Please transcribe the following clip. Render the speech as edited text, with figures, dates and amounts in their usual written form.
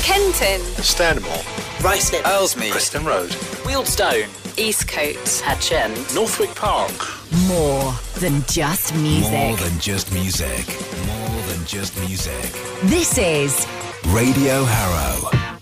Kenton, Stanmore, Ruislip, Earlsmead, Preston Road, Wealdstone, Eastcote, Hatchend, Northwick Park. More than just music. More than just music. More than just music. This is Radio Harrow.